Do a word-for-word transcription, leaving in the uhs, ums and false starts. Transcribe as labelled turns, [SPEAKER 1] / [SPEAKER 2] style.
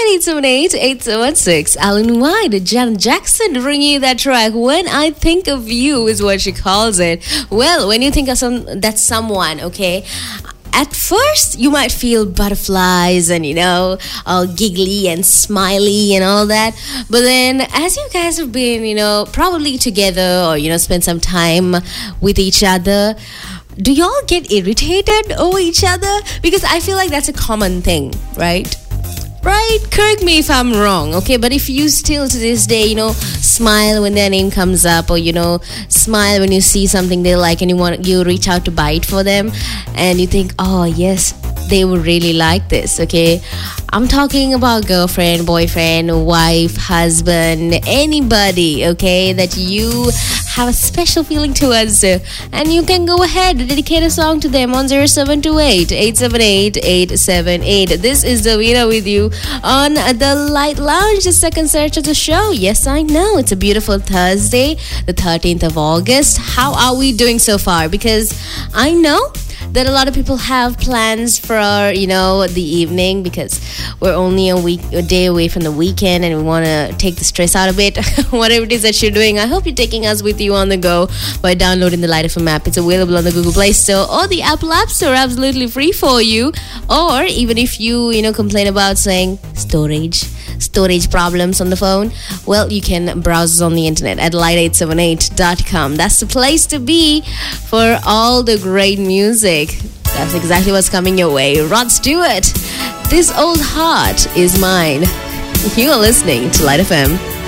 [SPEAKER 1] eight seven eight, eight seven six. Alan White, Janet Jackson bringing you that track. When I think of you is what she calls it. Well, when you think of some, that's someone, okay? At first, you might feel butterflies and, you know, all giggly and smiley and all that. But then, as you guys have been, you know, probably together or, you know, spend some time with each other, do y'all get irritated over each other? Because I feel like that's a common thing, right? Right? Correct me if I'm wrong, okay? But if you still to this day, you know, smile when their name comes up, or, you know, smile when you see something they like and you want you reach out to buy it for them, and you think, oh yes, they would really like this, okay? I'm talking about girlfriend, boyfriend, wife, husband, anybody, okay, that you have a special feeling towards, uh, and you can go ahead and dedicate a song to them on zero seven two eight, eight seven eight, eight seven eight. This is Davina with you on the Light Lounge, the second search of the show. Yes, I know, it's a beautiful Thursday, the thirteenth of August. How are we doing so far? Because I know that a lot of people have plans for, you know, the evening, because we're only a week, a day away from the weekend, and we want to take the stress out of it. Whatever it is that you're doing, I hope you're taking us with you on the go by downloading the Light F M app. It's available on the Google Play Store or the Apple App Store, absolutely free for you. Or even if you, you know, complain about saying storage, storage problems on the phone, well, you can browse us on the internet at light eight seven eight dot com. That's the place to be for all the great music. That's exactly what's coming your way. Rod Stewart, This Old Heart Is Mine. You are listening to Light F M.